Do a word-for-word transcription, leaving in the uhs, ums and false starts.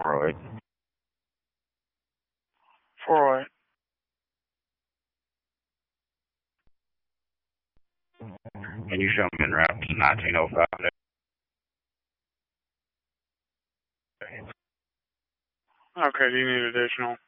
Freud. For what? Can you show me in route nineteen oh five? Okay, do you need additional?